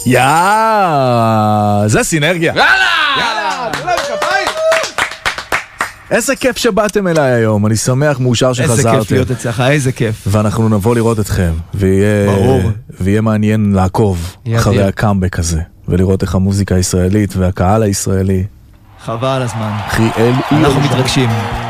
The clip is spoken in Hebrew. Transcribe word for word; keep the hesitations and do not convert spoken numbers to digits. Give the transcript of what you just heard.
יאה, זה סינרגיה. יאללה! יאללה! תנו להם כפיים! איזה כיף שבאתם אליי היום, אני שמח, מאושר שחזרתם. איזה כיף להיות אצלך, איזה כיף. ואנחנו נבוא לראות אתכם, ויהיה, ויהיה מעניין לעקוב אחרי הקאמבק הזה, ולראות איך המוזיקה הישראלית והקהל הישראלי. חבל הזמן. חיאל, אנחנו מתרגשים.